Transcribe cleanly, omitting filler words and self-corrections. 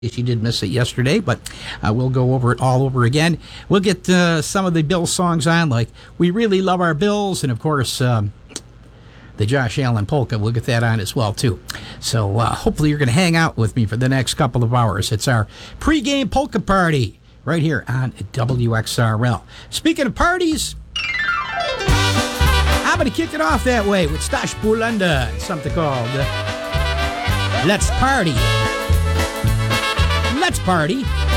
If you did miss it yesterday, but we'll go over it all over again. We'll get some of the Bills songs on, like We Really Love Our Bills, and of course, the Josh Allen polka. We'll get that on as well, too. So hopefully you're going to hang out with me for the next couple of hours. It's our pregame polka party right here on WXRL. Speaking of parties, I'm going to kick it off that way with Stash Bulanda, something called Let's Party. Let's party.